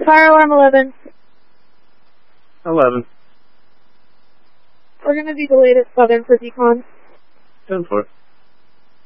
Fire alarm 11. 11. We're going to be delayed at Southern for decon. 10-4.